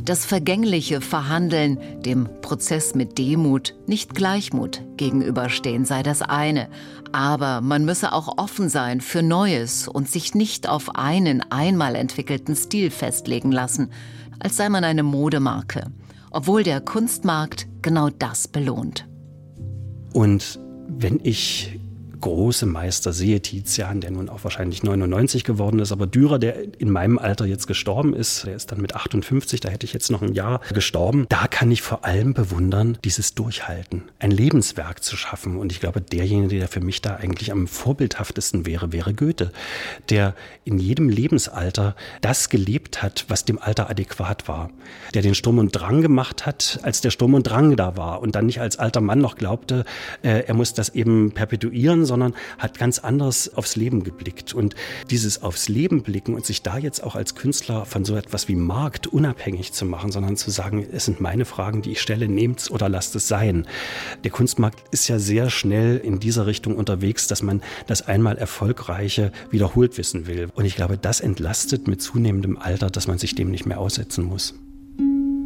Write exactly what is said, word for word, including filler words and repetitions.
Das vergängliche Verhandeln, dem Prozess mit Demut, nicht Gleichmut gegenüberstehen, sei das eine. Aber man müsse auch offen sein für Neues und sich nicht auf einen einmal entwickelten Stil festlegen lassen, als sei man eine Modemarke, obwohl der Kunstmarkt genau das belohnt. Und wenn ich große Meister sehe, Tizian, der nun auch wahrscheinlich neunundneunzig geworden ist, aber Dürer, der in meinem Alter jetzt gestorben ist, der ist dann mit achtundfünfzig, da hätte ich jetzt noch ein Jahr gestorben, da kann ich vor allem bewundern, dieses Durchhalten, ein Lebenswerk zu schaffen. Und ich glaube, derjenige, der für mich da eigentlich am vorbildhaftesten wäre, wäre Goethe, der in jedem Lebensalter das gelebt hat, was dem Alter adäquat war, der den Sturm und Drang gemacht hat, als der Sturm und Drang da war und dann nicht als alter Mann noch glaubte, äh, er muss das eben perpetuieren, sondern hat ganz anders aufs Leben geblickt. Und dieses aufs Leben blicken und sich da jetzt auch als Künstler von so etwas wie Markt unabhängig zu machen, sondern zu sagen, es sind meine Fragen, die ich stelle, nehmt's oder lasst es sein. Der Kunstmarkt ist ja sehr schnell in dieser Richtung unterwegs, dass man das einmal Erfolgreiche wiederholt wissen will. Und ich glaube, das entlastet mit zunehmendem Alter, dass man sich dem nicht mehr aussetzen muss.